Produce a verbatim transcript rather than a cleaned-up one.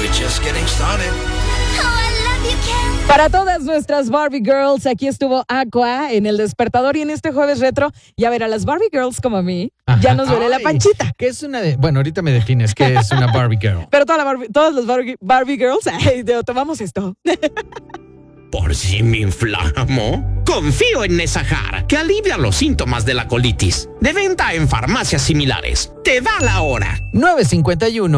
We're just getting started. Para todas nuestras Barbie Girls, aquí estuvo Aqua en El Despertador y en este jueves retro, ya ver a las Barbie Girls como a mí, Ajá. ya nos duele Ay, la panchita. ¿Qué es una de...? Bueno, ahorita me defines qué es una Barbie Girl. Pero toda la Barbie, todas las Barbie, Barbie Girls, ay, de- tomamos esto. ¿Por si me inflamo? Confío en Nesahar, que alivia los síntomas de la colitis. De venta en farmacias similares. Te da la hora. nueve cincuenta y uno